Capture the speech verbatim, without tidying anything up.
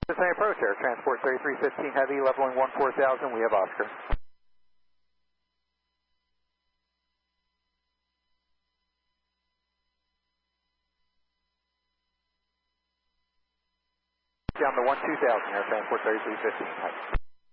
This is approach air transport thirty-three fifteen heavy, leveling one four thousand, we have Oscar. Down to one two thousand, air transport thirty-three fifteen heavy.